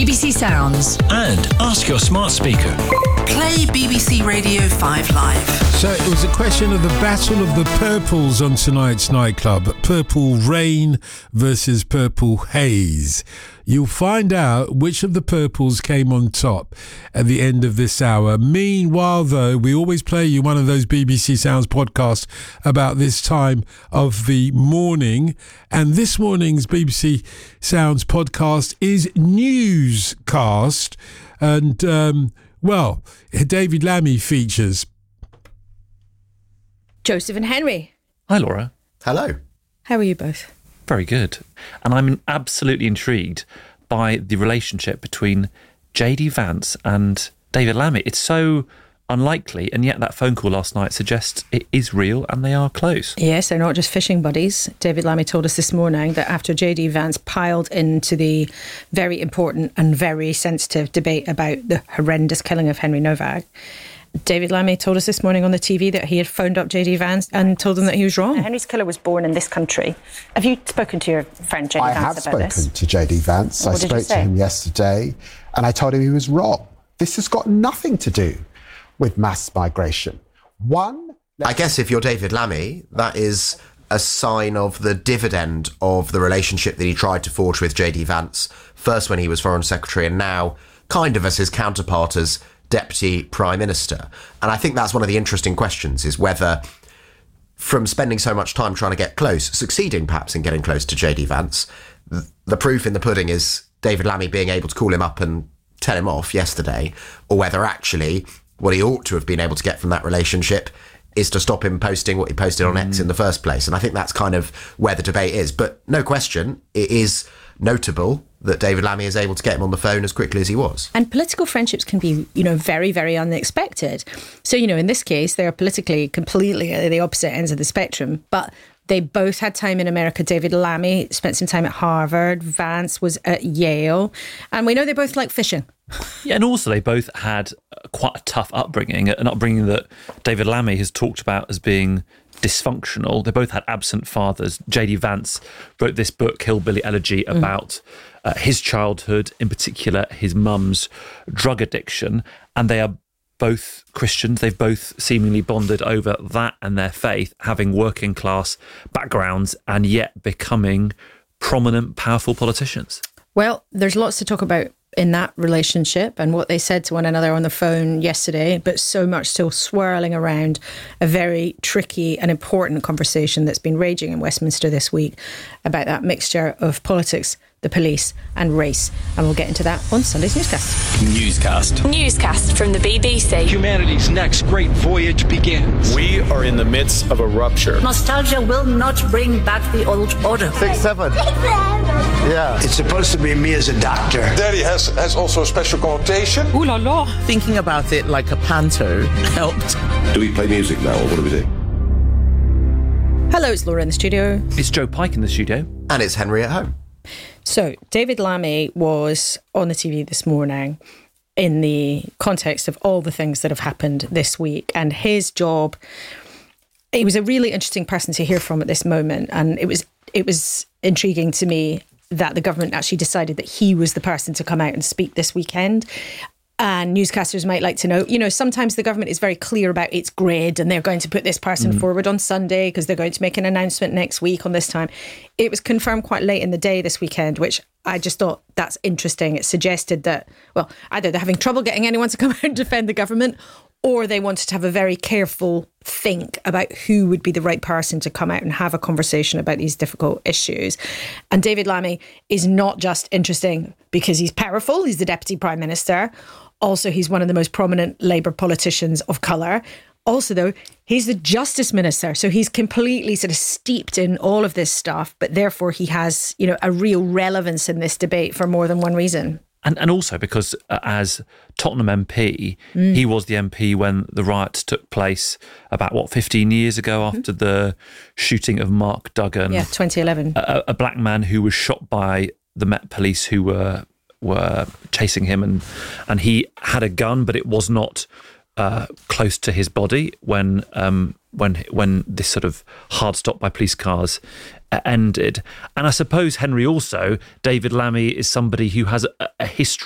BBC Sounds. And ask your smart speaker. Play BBC Radio 5 Live. So it was a question of the battle of the purples on tonight's nightclub. Purple Rain versus Purple Haze. You'll find out which of the purples came on top at the end of this hour. Meanwhile, though, we always play you one of those BBC Sounds podcasts about this time of the morning. And this morning's BBC Sounds podcast is Newscast. And, David Lammy features Joseph and Henry. Hi, Laura. Hello. How are you both? Very good. And I'm absolutely intrigued by the relationship between JD Vance and David Lammy. It's so unlikely, and yet that phone call last night suggests it is real and they are close. Yes, they're not just fishing buddies. David Lammy told us this morning that after JD Vance piled into the very important and very sensitive debate about the horrendous killing of Henry Novak, David Lammy told us this morning on the TV that he had phoned up JD Vance and told him that he was wrong. Henry's killer was born in this country. Have you spoken to your friend JD Vance about this? I have spoken to JD Vance. I spoke to him yesterday and I told him he was wrong. This has got nothing to do with mass migration. I guess if you're David Lammy, that is a sign of the dividend of the relationship that he tried to forge with JD Vance, first when he was Foreign Secretary and now kind of as his counterpart as Deputy Prime Minister. And I think that's one of the interesting questions, is whether from spending so much time trying to get close, succeeding perhaps in getting close to JD Vance, the proof in the pudding is David Lammy being able to call him up and tell him off yesterday, or whether actually what he ought to have been able to get from that relationship is to stop him posting what he posted on X in the first place. And I think that's kind of where the debate is. But no question, it is notable that David Lammy is able to get him on the phone as quickly as he was. And political friendships can be, very, very unexpected. So, in this case, they're politically completely at the opposite ends of the spectrum, but they both had time in America. David Lammy spent some time at Harvard. Vance was at Yale. And we know they both like fishing. Yeah, and also they both had quite a tough upbringing, an upbringing that David Lammy has talked about as being dysfunctional. They both had absent fathers. JD Vance wrote this book, Hillbilly Elegy, about his childhood, in particular his mum's drug addiction, and they are both Christians. They've both seemingly bonded over that and their faith, having working class backgrounds and yet becoming prominent, powerful politicians. Well, there's lots to talk about in that relationship and what they said to one another on the phone yesterday, but so much still swirling around a very tricky and important conversation that's been raging in Westminster this week about that mixture of politics, the police and race. And we'll get into that on Sunday's Newscast. Newscast from the BBC. Humanity's next great voyage begins. We are in the midst of a rupture. Nostalgia will not bring back the old order. 6, 7. Yeah. It's supposed to be me as a doctor. Daddy has also a special connotation. Ooh la la. Thinking about it like a panto helped. Do we play music now, or what do we do? Hello, it's Laura in the studio. It's Joe Pike in the studio. And it's Henry at home. So, David Lammy was on the TV this morning in the context of all the things that have happened this week, and his job, he was a really interesting person to hear from at this moment, and it was intriguing to me that the government actually decided that he was the person to come out and speak this weekend. And newscasters might like to know, sometimes the government is very clear about its grid and they're going to put this person forward on Sunday because they're going to make an announcement next week on this time. It was confirmed quite late in the day this weekend, which I just thought that's interesting. It suggested that, either they're having trouble getting anyone to come out and defend the government, or they wanted to have a very careful think about who would be the right person to come out and have a conversation about these difficult issues. And David Lammy is not just interesting because he's powerful, he's the Deputy Prime Minister. Also, he's one of the most prominent Labour politicians of colour. Also, though, he's the Justice Minister, so he's completely sort of steeped in all of this stuff, but therefore he has, a real relevance in this debate for more than one reason. And also because as Tottenham MP, he was the MP when the riots took place about, 15 years ago after the shooting of Mark Duggan. Yeah, 2011. A black man who was shot by the Met Police who were chasing him, and he had a gun, but it was not close to his body when this sort of hard stop by police cars ended. And I suppose, Henry, also, David Lammy is somebody who has a history